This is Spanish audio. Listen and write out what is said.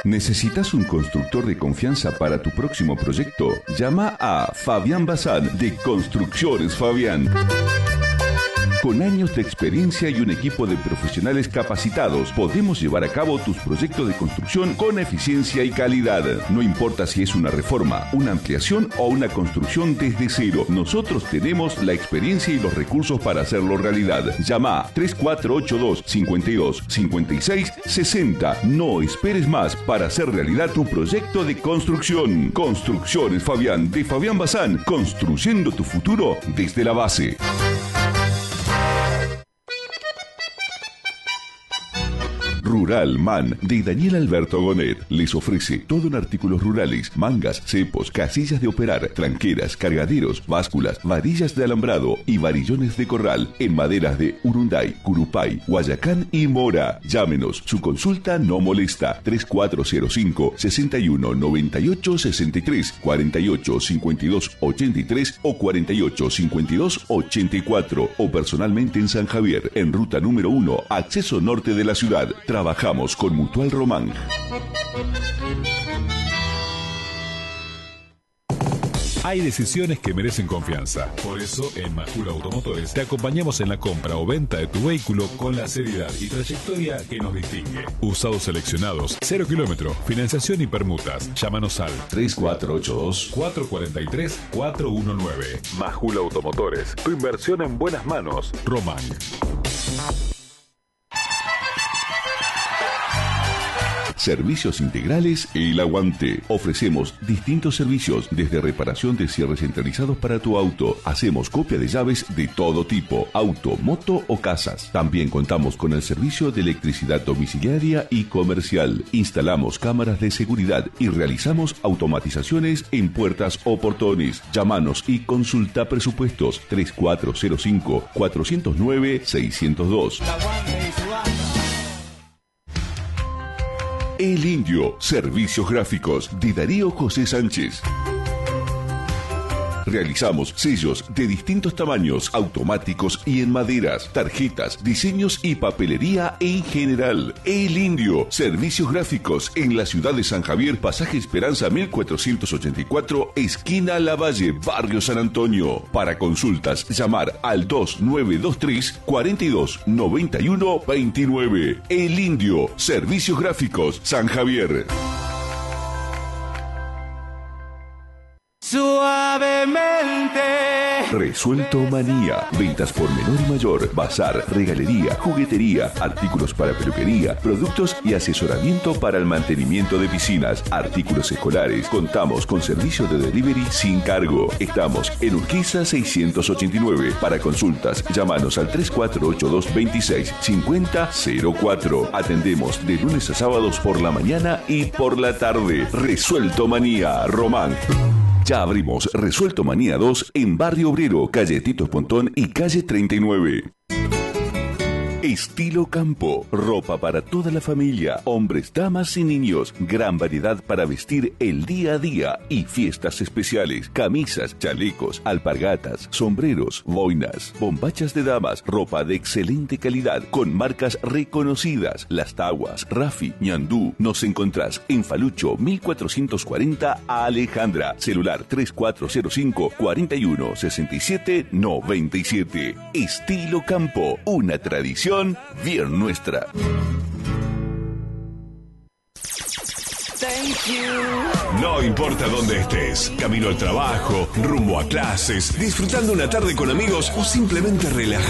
¿Necesitas un constructor de confianza para tu próximo proyecto? Llama a Fabián Bazán de Construcciones Fabián. Con años de experiencia y un equipo de profesionales capacitados, podemos llevar a cabo tus proyectos de construcción con eficiencia y calidad. No importa si es una reforma, una ampliación o una construcción desde cero, nosotros tenemos la experiencia y los recursos para hacerlo realidad. Llama 3482 52 56 60. No esperes más para hacer realidad tu proyecto de construcción. Construcciones Fabián de Fabián Bazán, construyendo tu futuro desde la base. Rural Man de Daniel Alberto Gonet les ofrece todo en artículos rurales: mangas, cepos, casillas de operar, tranqueras, cargaderos, básculas, varillas de alambrado y varillones de corral en maderas de Urunday, Curupay, Guayacán y Mora. Llámenos, su consulta no molesta. 3405 61 98 63, 48 52 83 o 48 52 84 o personalmente en San Javier, en ruta número 1, acceso norte de la ciudad. Trabajamos con Mutual Román. Hay decisiones que merecen confianza. Por eso, en Majul Automotores te acompañamos en la compra o venta de tu vehículo con la seriedad y trayectoria que nos distingue. Usados seleccionados, 0 kilómetro, financiación y permutas. Llámanos al 3482-443-419. Majul Automotores, tu inversión en buenas manos. Román. Servicios integrales El Aguante. Ofrecemos distintos servicios, desde reparación de cierres centralizados para tu auto. Hacemos copia de llaves de todo tipo, auto, moto o casas. También contamos con el servicio de electricidad domiciliaria y comercial. Instalamos cámaras de seguridad y realizamos automatizaciones en puertas o portones. Llámanos y consulta presupuestos. 3405 409 602. El Indio, servicios gráficos de Darío José Sánchez. Realizamos sellos de distintos tamaños, automáticos y en maderas, tarjetas, diseños y papelería en general. El Indio, servicios gráficos en la ciudad de San Javier, pasaje Esperanza 1484, esquina Lavalle, barrio San Antonio. Para consultas, llamar al 2923 42 91 29. El Indio, servicios gráficos, San Javier. Suavemente. Resuelto Manía. Ventas por menor y mayor, bazar, regalería, juguetería, artículos para peluquería, productos y asesoramiento para el mantenimiento de piscinas, artículos escolares. Contamos con servicio de delivery sin cargo. Estamos en Urquiza 689. Para consultas, llámanos al 3482 26 50 04. Atendemos de lunes a sábados por la mañana y por la tarde. Resuelto Manía, Román. Ya abrimos Resuelto Manía 2 en Barrio Obrero, calle Tito Pontón y calle 39. Estilo Campo, ropa para toda la familia, hombres, damas y niños, gran variedad para vestir el día a día y fiestas especiales, camisas, chalecos, alpargatas, sombreros, boinas, bombachas de damas, ropa de excelente calidad con marcas reconocidas, Las Taguas, Rafi, Ñandú. Nos encontrás en Falucho 1440 a Alejandra, celular 3405 41 67 97. Estilo Campo, una tradición bien nuestra. No importa dónde estés, camino al trabajo, rumbo a clases, disfrutando una tarde con amigos o simplemente relajando.